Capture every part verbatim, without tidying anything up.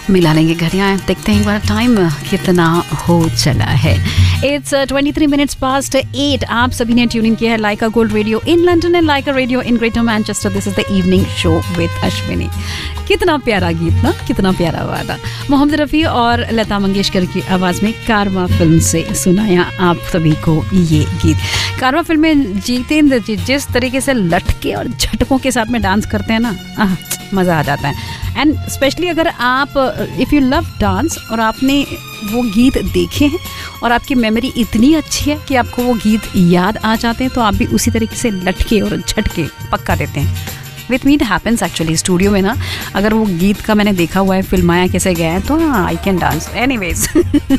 मिला लेंगे घड़ियाँ, देखते हैं एक बार टाइम कितना हो चला है। It's twenty three minutes past eight. आप सभी ने ट्यून इन किया है लाइका gold radio in London and Lyca radio in greater Manchester. This is the evening show with Ashwini. कितना प्यारा गीत ना, कितना प्यारा वादा। मोहम्मद रफ़ी और लता मंगेशकर की आवाज़ में कारवां फिल्म से सुनाया आप सभी को ये गीत। कारवां फिल्म में जितेंद्र जी जिस तरीके से लटके और झटकों के साथ में डांस करते हैं ना, मज़ा आ जाता है। एंड स्पेशली अगर आप इफ़ यू लव डांस और आपने वो गीत देखे हैं और आपकी मेमोरी इतनी अच्छी है कि आपको वो गीत याद आ जाते हैं, तो आप भी उसी तरीके से लटके और झटके पक्का देते हैं। With me it happens actually studio में ना, अगर वो गीत का मैंने देखा हुआ है फिल्माया कैसे गया है तो हाँ I can dance. Anyways,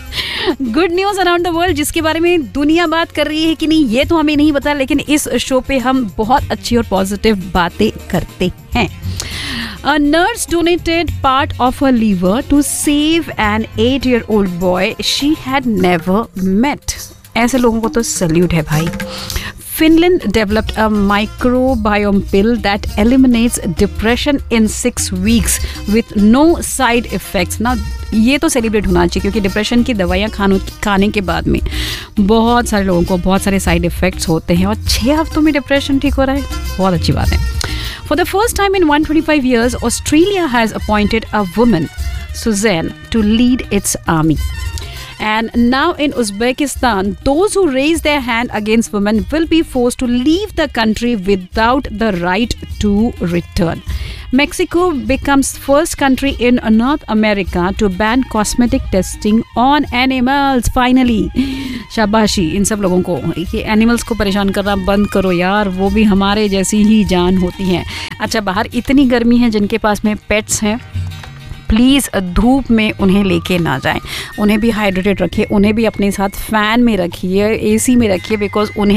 good news around the world जिसके बारे में दुनिया बात कर रही है कि नहीं ये तो हमें नहीं पता, लेकिन इस शो पे हम बहुत अच्छी और पॉजिटिव बातें करते हैं। A nurse donated part of her liver to save an eight-year-old boy she had never met. ऐसे लोगों को तो सल्यूट है भाई। Finland developed a microbiome pill that eliminates depression in six weeks with no side effects. Now, ये तो celebrate होना चाहिए क्योंकि डिप्रेशन की दवाइयाँ खानों खाने के बाद में बहुत सारे लोगों को बहुत सारे साइड इफ़ेक्ट्स होते हैं और छः हफ्तों में डिप्रेशन ठीक हो रहा है, बहुत अच्छी बात है। For the first time in one hundred twenty-five years, Australia has appointed a woman, Suzanne, to lead its army. And now in Uzbekistan, those who raise their hand against women will be forced to leave the country without the right to return. Mexico becomes first country in North America to ban cosmetic testing on animals. Finally, शाबाशी इन सब लोगों को, ये animals को परेशान करना बंद करो यार, वो भी हमारे जैसी ही जान होती हैं। अच्छा, बाहर इतनी गर्मी है, जिनके पास में पेट्स हैं प्लीज़ धूप में उन्हें लेके ना जाएं, उन्हें भी हाइड्रेटेड रखिए, उन्हें भी अपने साथ फ़ैन में रखिए, एसी में रखिए, बिकॉज उन्हें